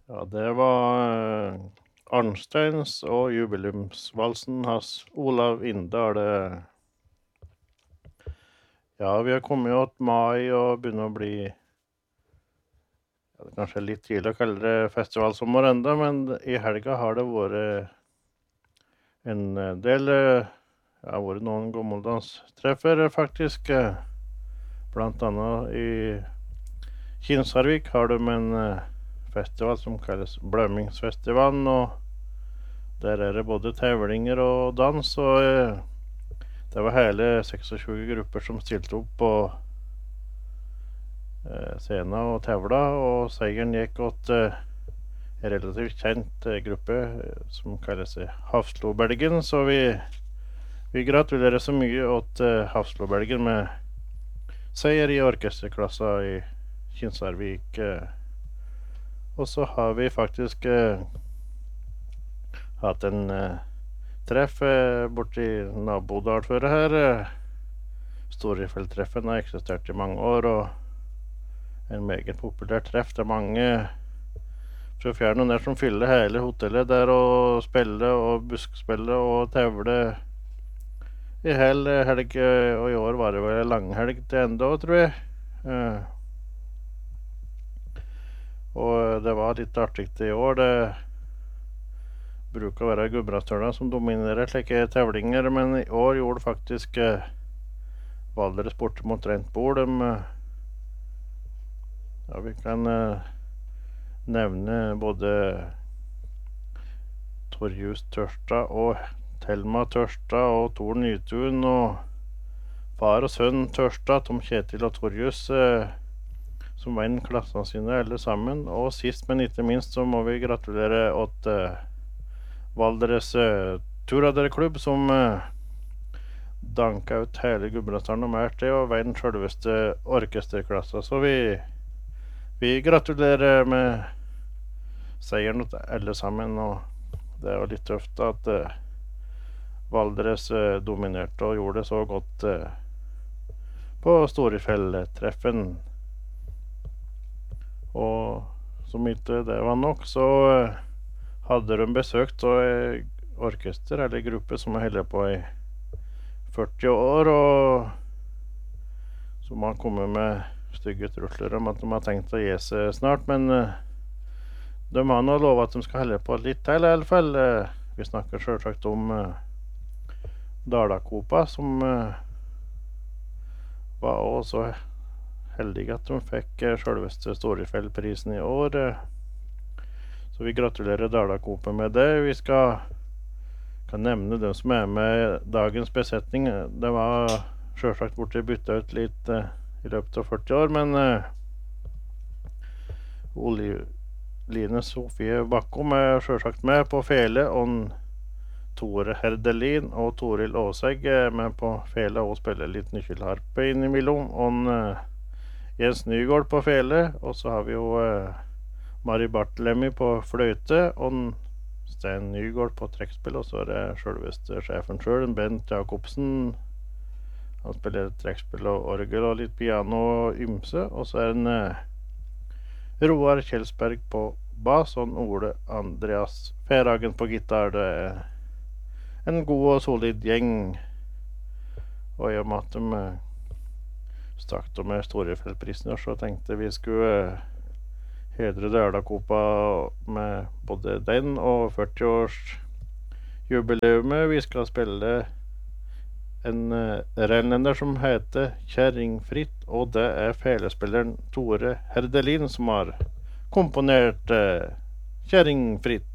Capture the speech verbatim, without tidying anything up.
Ja, det var eh, Arnsteins og jubileumsvalsen hans Olav Indahl. eh. Ja, vi har kommet jo til mai og begynner å bli ja, det er kanskje litt tidlig å kalle det festivalsommer enda, men i helga har det vært en eh, del eh, ja, det har vært noen gammeldanstreffer eh, faktisk. eh. Blant annet i Kinsarvik har de en eh, festival som kalles Blømmingsfestivalen, og der er det både tevlinger og dans, og eh, det var hele tjueseks grupper som stilte opp på eh, scenen og tevla, og seieren gikk åt eh, en relativt kjent eh, gruppe eh, som kalles Hafslobelgen, så vi, vi gratulerer så mye åt eh, Hafslobelgen med seier i orkesterklassa i Kinsarvik. Eh. Og så har vi faktisk eh, hatt en eh, treff eh, borti nabodalføret her. Eh. Storefjelltreffen har eksistert i mange år, og en meget populær treff. Det er mange fra fjern og nær som fyller hele hotellet der og spiller og buskspiller og tevler i hel helg, eh, og i år var det vel langhelg til enda, tror jeg. Eh. Og det var litt artig i år. Det bruker å være Gudbrandsdøla som dominerer slike tevlinger, men i år gjorde faktisk eh, Valdres borte mot rent bord. De, eh, ja, vi kan eh, nevne både Torjus Tørstad og Thelma Tørstad og Tor Nytun og far og sønn Tørstad, Tom Kjetil og Torjus, eh, som vant klassene sine alle sammen. Og sist, men ikke minst, så må vi gratulere åt uh, Valdres uh, Turaderklubb, som uh, danka ut hele Gudbrandsdalen og mer til, og vant selveste orkesterklassa. Så vi, vi gratulerer med seieren til alle sammen, og det er jo litt tøft at uh, Valdres uh, dominerte og gjorde det så godt uh, på Storefjelltreffen. Og som ikke det var nok, så uh, hadde de besøkt uh, orkester eller gruppe som har holdt på i førti år, og som har kommet med stygge trusler om at de har tenkt å gi seg snart, men uh, de har nå lovet at de skal holde på litt til i alle fall. Uh, vi snakker selvsagt om uh, Dalakopa, som uh, var også heldige at de fikk eh, selveste Storefjellprisen i år. Eh. Så vi gratulerer Dalakopa med det. Vi skal kan nevne dem som er med dagens besetning. Det var selvsagt borte byttet ut litt eh, i løpet av førti år, men eh, Line Sofie Bakkom er selvsagt med på fele, og Tore Herdelin og Toril Åsegg er med på fele og spiller litt nykkelharpe innimellom, og eh, Jens Nygaard på fele, og så har vi jo eh, Mari Bartlemy på fløyte, og Stein Nygaard på trekkspill, og så er det selveste sjefen selv, Bent Jakobsen. Han spiller trekkspill og orgel og litt piano og ymse, og så er det eh, Roar Kjelsberg på bass, og Ole Andreas Ferhagen på gitar. Det er en god og solid gjeng, og i og med at de eh, stakk med Storefjellprisen, så tenkte vi skulle uh, hedre Dalakopa med både den og førti-års jubileumet. Vi skal spille en uh, renlender som heter Kjerringfritt, og det er felespilleren Tore Herdelin som har komponert uh, Kjerringfritt.